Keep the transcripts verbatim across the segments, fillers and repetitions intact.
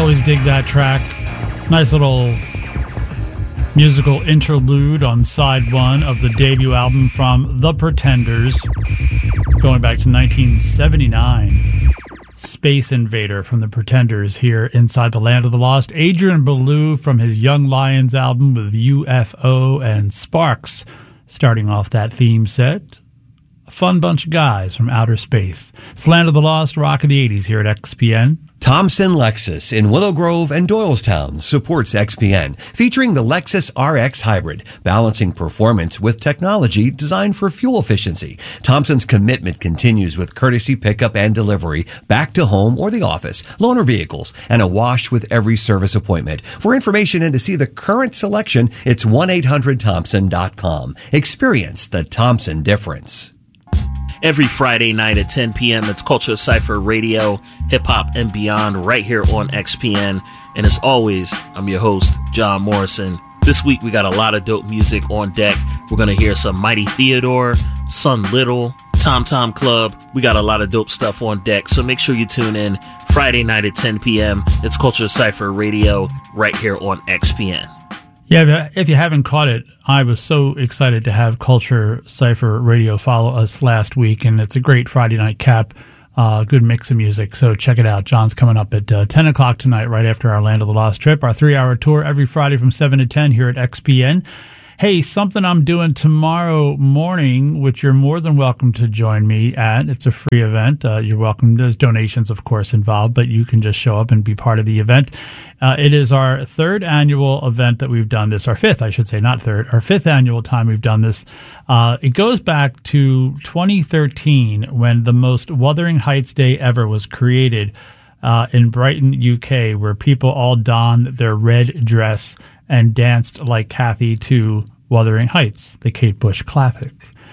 Always dig that track. Nice little musical interlude on side one of the debut album from The Pretenders, going back to nineteen seventy-nine. Space Invader from The Pretenders here inside the Land of the Lost. Adrian Belew from his Young Lions album with U F O and Sparks starting off that theme set. A fun bunch of guys from outer space. It's Land of the Lost, rock of the eighties here at X P N. Thompson Lexus in Willow Grove and Doylestown supports X P N, featuring the Lexus R X Hybrid, balancing performance with technology designed for fuel efficiency. Thompson's commitment continues with courtesy pickup and delivery back to home or the office, loaner vehicles, and a wash with every service appointment. For information and to see the current selection, it's one eight hundred thompson dot com. Experience the Thompson difference. Every Friday night at ten p.m., it's Culture Cypher Radio, hip-hop and beyond, right here on X P N. And as always, I'm your host, John Morrison. This week, we got a lot of dope music on deck. We're going to hear some Mighty Theodore, Sun Little, Tom Tom Club. We got a lot of dope stuff on deck, so make sure you tune in Friday night at ten p.m. It's Culture Cypher Radio, right here on X P N. Yeah, if you haven't caught it, I was so excited to have Culture Cypher Radio follow us last week, and it's a great Friday night cap, uh, good mix of music, so check it out. John's coming up at uh, ten o'clock tonight, right after our Land of the Lost trip, our three-hour tour every Friday from seven to ten here at X P N. Hey, something I'm doing tomorrow morning, which you're more than welcome to join me at. It's a free event. Uh, you're welcome. There's donations, of course, involved, but you can just show up and be part of the event. Uh, it is our third annual event that we've done this, our fifth, I should say, not third, our fifth annual time we've done this. Uh, it goes back to twenty thirteen when the most Wuthering Heights Day ever was created uh, in Brighton, U K, where people all donned their red dress and danced like Kathy to Wuthering Heights, the Kate Bush classic.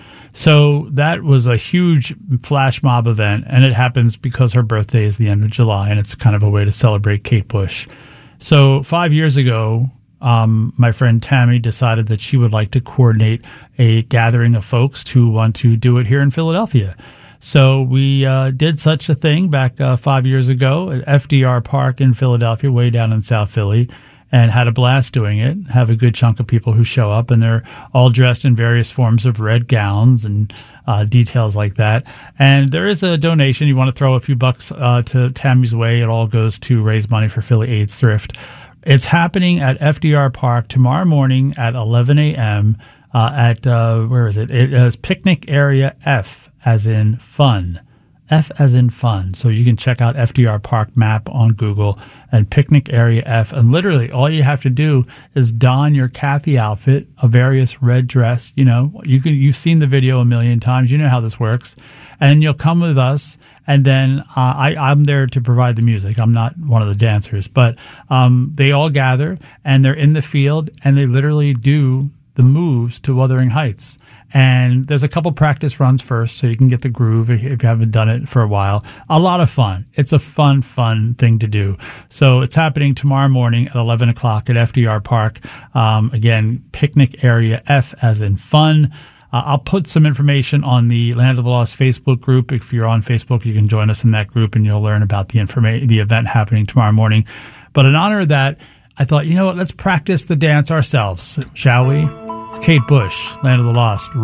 So that was a huge flash mob event, and it happens because her birthday is the end of July, and it's kind of a way to celebrate Kate Bush. So five years ago, um, my friend Tammy decided that she would like to coordinate a gathering of folks who want to do it here in Philadelphia. So we uh, did such a thing back uh, five years ago at F D R Park in Philadelphia, way down in South Philly, and had a blast doing it. Have a good chunk of people who show up, and they're all dressed in various forms of red gowns and uh, details like that. And there is a donation. You want to throw a few bucks uh, to Tammy's way. It all goes to raise money for Philly AIDS Thrift. It's happening at F D R Park tomorrow morning at eleven a.m. Uh, at, uh, where is it? It is Picnic Area F, as in fun. F as in fun. So you can check out F D R Park map on Google and Picnic Area F. And literally all you have to do is don your Kathy outfit, a various red dress. You know, you can, you've seen the video a million times. You know how this works. And you'll come with us. And then uh, I, I'm there to provide the music. I'm not one of the dancers. But um, they all gather, and they're in the field, and they literally do the moves to Wuthering Heights. And there's a couple practice runs first, so you can get the groove if you haven't done it for a while. A lot of fun. It's a fun, fun thing to do. So it's happening tomorrow morning at eleven o'clock at F D R Park. Um, again, Picnic Area F as in fun. Uh, I'll put some information on the Land of the Lost Facebook group. If you're on Facebook, you can join us in that group, and you'll learn about the informa- the event happening tomorrow morning. But in honor of that, I thought, you know what, let's practice the dance ourselves, shall we? It's Kate Bush, Land of the Lost.